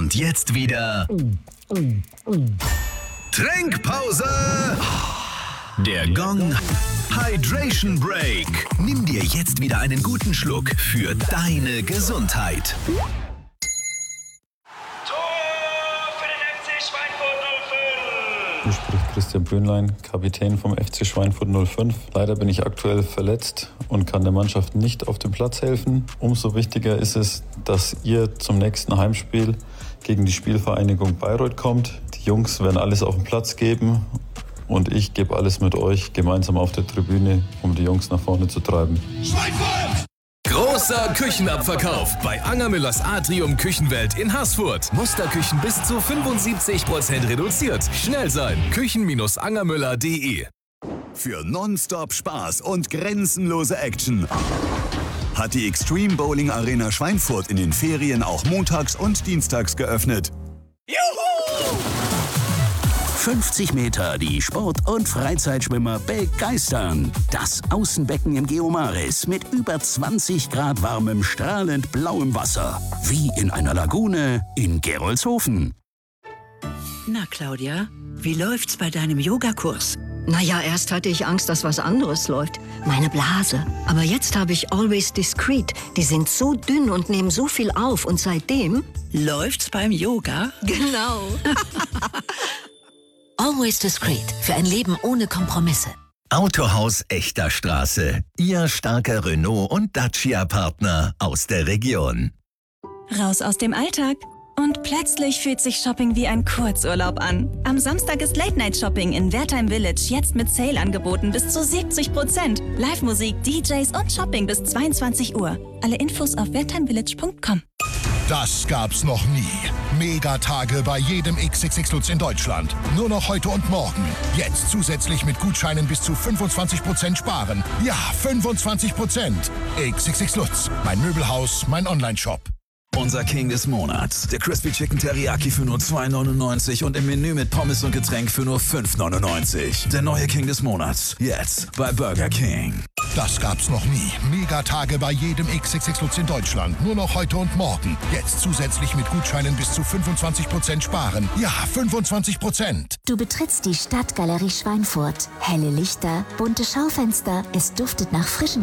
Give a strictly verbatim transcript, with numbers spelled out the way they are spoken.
Und jetzt wieder Trinkpause. Der Gong Hydration Break. Nimm dir jetzt wieder einen guten Schluck für deine Gesundheit. Hier spricht Christian Böhnlein, Kapitän vom F C Schweinfurt null fünf. Leider bin ich aktuell verletzt und kann der Mannschaft nicht auf dem Platz helfen. Umso wichtiger ist es, dass ihr zum nächsten Heimspiel gegen die Spielvereinigung Bayreuth kommt. Die Jungs werden alles auf den Platz geben und ich gebe alles mit euch gemeinsam auf der Tribüne, um die Jungs nach vorne zu treiben. Schweinfurt! Großer Küchenabverkauf bei Angermüllers Atrium Küchenwelt in Haßfurt. Musterküchen bis zu fünfundsiebzig Prozent reduziert. Schnell sein, küchen Bindestrich angermüller punkt de. Für nonstop Spaß und grenzenlose Action hat die Extreme Bowling Arena Schweinfurt in den Ferien auch montags und dienstags geöffnet. Juhu! fünfzig Meter, die Sport- und Freizeitschwimmer begeistern. Das Außenbecken im Geomaris mit über zwanzig Grad warmem, strahlend blauem Wasser. Wie in einer Lagune in Gerolzhofen. Na, Claudia, wie läuft's bei deinem Yogakurs? Naja, erst hatte ich Angst, dass was anderes läuft. Meine Blase. Aber jetzt habe ich Always Discreet. Die sind so dünn und nehmen so viel auf. Und seitdem... Läuft's beim Yoga? Genau. Always Discreet. Für ein Leben ohne Kompromisse. Autohaus Echter Straße. Ihr starker Renault- und Dacia-Partner aus der Region. Raus aus dem Alltag. Und plötzlich fühlt sich Shopping wie ein Kurzurlaub an. Am Samstag ist Late-Night-Shopping in Wertheim Village jetzt mit Sale-Angeboten bis zu siebzig Prozent. Live-Musik, D Js und Shopping bis zweiundzwanzig Uhr. Alle Infos auf wertheimvillage punkt com. Das gab's noch nie. Megatage bei jedem X X X Lutz in Deutschland. Nur noch heute und morgen. Jetzt zusätzlich mit Gutscheinen bis zu fünfundzwanzig Prozent sparen. Ja, fünfundzwanzig Prozent. X X X Lutz. Mein Möbelhaus, mein Online-Shop. Unser King des Monats. Der Crispy Chicken Teriyaki für nur zwei neunundneunzig und im Menü mit Pommes und Getränk für nur fünf neunundneunzig. Der neue King des Monats. Jetzt bei Burger King. Das gab's noch nie. Megatage bei jedem X X X Lutz in Deutschland. Nur noch heute und morgen. Jetzt zusätzlich mit Gutscheinen bis zu fünfundzwanzig Prozent sparen. Ja, fünfundzwanzig Prozent. Du betrittst die Stadtgalerie Schweinfurt. Helle Lichter, bunte Schaufenster. Es duftet nach frischem